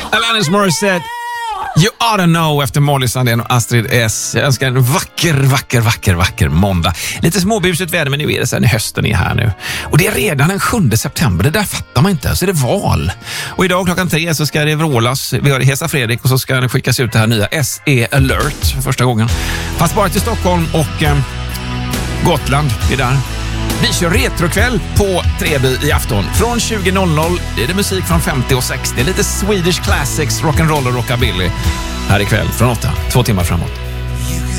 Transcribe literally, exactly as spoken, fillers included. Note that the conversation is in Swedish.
Alanis Morissette, You Oughta Know efter Molly Sandén och Astrid S. Jag önskar en vacker, vacker, vacker, vacker måndag. Lite småbusigt väder, men nu är det sen hösten är här nu. Och det är redan den sjunde september, det där fattar man inte. Så är det val. Och idag klockan tre så ska det vrålas. Vi har Hesa Fredrik och så ska det skickas ut det här nya S E Alert för första gången. Fast bara till Stockholm och eh, Gotland är där. Vi kör retrokväll på Treby i afton. Från tjugo noll noll är det musik från femtio och sextio. Lite Swedish Classics, rock'n'roll och rockabilly. Här ikväll från åtta, två timmar framåt.